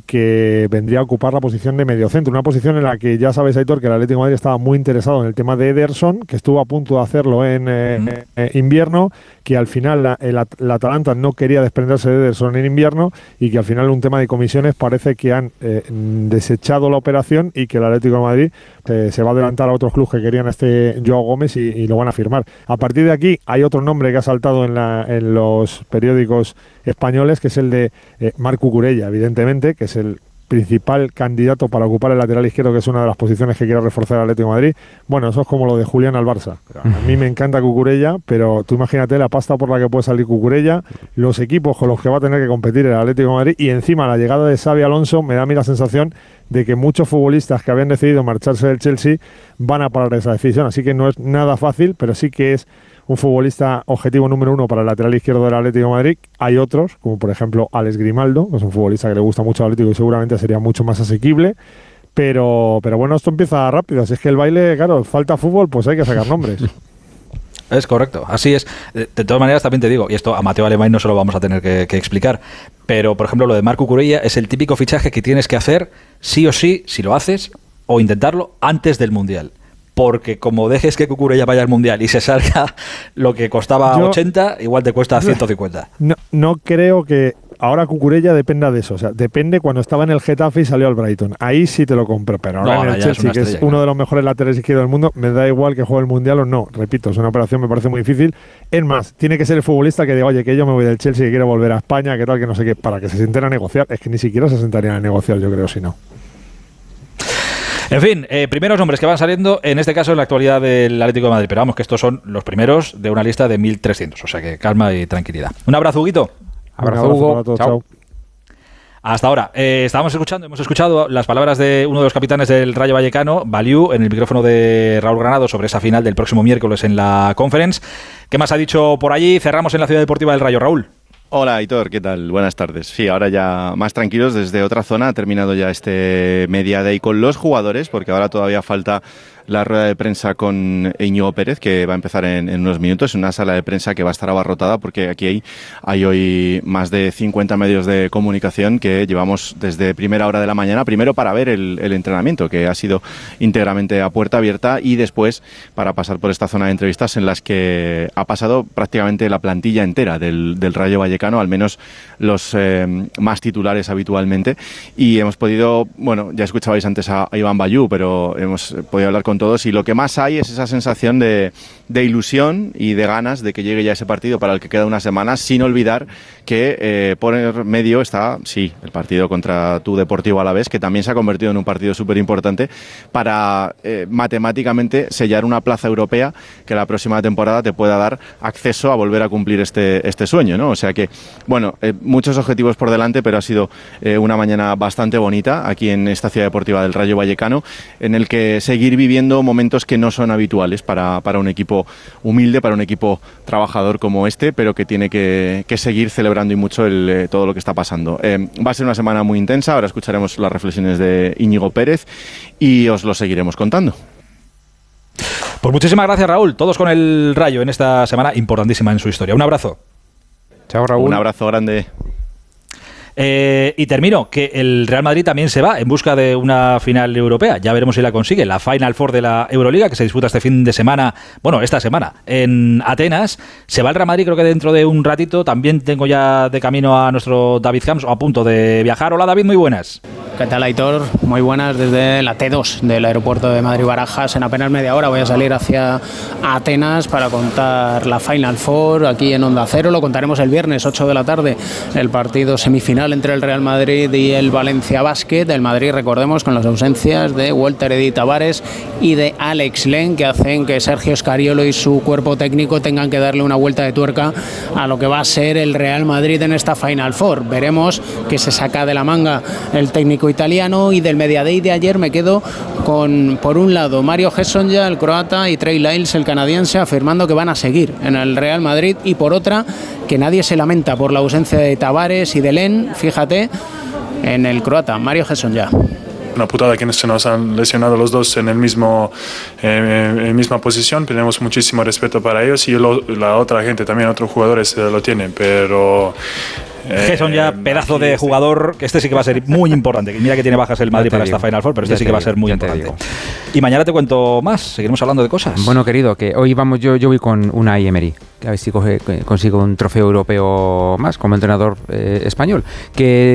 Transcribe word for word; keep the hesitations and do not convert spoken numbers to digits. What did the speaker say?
que vendría a ocupar la posición de mediocentro, una posición en la que ya sabéis, Aitor, que el Atlético de Madrid estaba muy interesado en el tema de Ederson, que estuvo a punto de hacerlo en eh, mm. eh, invierno, que al final la, el, la Atalanta no quería desprenderse de Ederson en invierno y que al final un tema de comisiones parece que han eh, desechado la operación y que el Atlético de Madrid eh, se va a adelantar a otros clubes que querían a este Joao Gómez y, y lo van a firmar. A partir de aquí hay otro nombre que ha saltado en, la, en los periódicos españoles, que es el de eh, Marc Cucurella, evidentemente, que es el principal candidato para ocupar el lateral izquierdo, que es una de las posiciones que quiere reforzar el Atlético de Madrid. Bueno, eso es como lo de Julián al Barça. A mí me encanta Cucurella, pero tú imagínate la pasta por la que puede salir Cucurella, los equipos con los que va a tener que competir el Atlético de Madrid, y encima la llegada de Xabi Alonso me da a mí la sensación de que muchos futbolistas que habían decidido marcharse del Chelsea van a parar esa decisión. Así que no es nada fácil, pero sí que es un futbolista objetivo número uno para el lateral izquierdo del Atlético de Madrid. Hay otros, como por ejemplo Alex Grimaldo, que es un futbolista que le gusta mucho al Atlético y seguramente sería mucho más asequible. Pero, pero bueno, esto empieza rápido. Si es que el baile, claro, falta fútbol, pues hay que sacar nombres. Es correcto, así es. De, de todas maneras, también te digo, y esto a Mateo Alemany no se lo vamos a tener que, que explicar, pero por ejemplo lo de Marc Cucurella es el típico fichaje que tienes que hacer sí o sí, si lo haces, o intentarlo antes del Mundial. Porque como dejes que Cucurella vaya al Mundial y se salga lo que costaba Yo, ochenta, igual te cuesta ciento cincuenta. No, no creo que ahora Cucurella dependa de eso. O sea, depende cuando estaba en el Getafe y salió al Brighton. Ahí sí te lo compro. Pero ahora no, en el Chelsea, es que es uno de los mejores laterales izquierdos del mundo, me da igual que juegue el Mundial o no. Repito, es una operación, me parece muy difícil. Es más, tiene que ser el futbolista que diga, oye, que yo me voy del Chelsea y quiero volver a España, que tal, que no sé qué, para que se sienten a negociar. Es que ni siquiera se sentarían a negociar, yo creo, si no. En fin, eh, primeros nombres que van saliendo, en este caso en la actualidad del Atlético de Madrid, pero vamos, que estos son los primeros de una lista de mil trescientos, o sea que calma y tranquilidad. Un abrazo, Huguito. Abrazo, abrazo Hugo. Todos, chao. Hasta ahora, eh, estábamos escuchando, hemos escuchado las palabras de uno de los capitanes del Rayo Vallecano, Baliu, en el micrófono de Raúl Granado sobre esa final del próximo miércoles en la Conference. ¿Qué más ha dicho por allí? Cerramos en la Ciudad Deportiva del Rayo, Raúl. Hola, Aitor, ¿qué tal? Buenas tardes. Sí, ahora ya más tranquilos desde otra zona. Ha terminado ya este Media Day con los jugadores, porque ahora todavía falta la rueda de prensa con Íñigo Pérez, que va a empezar en, en unos minutos, en una sala de prensa que va a estar abarrotada, porque aquí hay, hay hoy más de cincuenta medios de comunicación que llevamos desde primera hora de la mañana, primero para ver el, el entrenamiento, que ha sido íntegramente a puerta abierta, y después para pasar por esta zona de entrevistas en las que ha pasado prácticamente la plantilla entera del, del Rayo Vallecano, al menos los eh, más titulares habitualmente, y hemos podido, bueno, ya escuchabais antes a, a Iván Baliu, pero hemos podido hablar con todos, y lo que más hay es esa sensación de, de ilusión y de ganas de que llegue ya ese partido para el que queda unas semanas, sin olvidar que eh, por el medio está, sí, el partido contra tu Deportivo Alavés, que también se ha convertido en un partido súper importante para eh, matemáticamente sellar una plaza europea que la próxima temporada te pueda dar acceso a volver a cumplir este, este sueño, ¿no? O sea que, bueno, eh, muchos objetivos por delante, pero ha sido eh, una mañana bastante bonita aquí en esta Ciudad Deportiva del Rayo Vallecano, en el que seguir viviendo momentos que no son habituales para, para un equipo humilde, para un equipo trabajador como este, pero que tiene que, que seguir celebrando y mucho el, eh, todo lo que está pasando. Eh, va a ser una semana muy intensa, ahora escucharemos las reflexiones de Íñigo Pérez y os lo seguiremos contando. Pues muchísimas gracias, Raúl. Todos con el Rayo en esta semana importantísima en su historia. Un abrazo. Chao, Raúl. Un abrazo grande. Eh, y termino, que el Real Madrid también se va en busca de una final europea. Ya veremos si la consigue. La Final Four de la Euroliga, que se disputa este fin de semana, bueno, esta semana, en Atenas. Se va el Real Madrid, creo que dentro de un ratito. También tengo ya de camino a nuestro David Camps, o a punto de viajar. Hola, David, muy buenas. ¿Qué tal, Aitor? Muy buenas desde la T dos del aeropuerto de Madrid-Barajas. En apenas media hora voy a salir hacia Atenas para contar la Final Four aquí en Onda Cero. Lo contaremos el viernes, ocho de la tarde, el partido semifinal entre el Real Madrid y el Valencia Basket. El Madrid, recordemos, con las ausencias de Walter Eddy Tavares y de Alex Len, que hacen que Sergio Scariolo y su cuerpo técnico tengan que darle una vuelta de tuerca a lo que va a ser el Real Madrid en esta Final Four. Veremos qué se saca de la manga el técnico italiano. Y del Media Day de ayer me quedo con, por un lado, Mario Hezonja, el croata, y Trey Lyles, el canadiense, afirmando que van a seguir en el Real Madrid, y por otra, que nadie se lamenta por la ausencia de Tavares y de Len, fíjate, en el croata, Mario Hezonja. Una putada que se nos han lesionado los dos en el mismo eh, en misma posición. Tenemos muchísimo respeto para ellos, y lo, la otra gente también, otros jugadores eh, lo tienen, pero Gerson ya, pedazo de jugador, que este sí que va a ser muy importante. Mira que tiene bajas el Madrid para digo, esta Final Four, pero este sí que va a ser muy importante. Y mañana te cuento más, seguiremos hablando de cosas. Bueno, querido, que hoy vamos, yo, yo voy con Unai Emery, que a ver si coge, consigo un trofeo europeo más como entrenador eh, español. Que